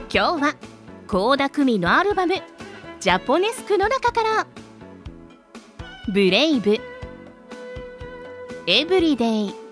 今日は倖田來未のアルバム「ジャポネスク」の中から「ブレイブ」「エブリデイ」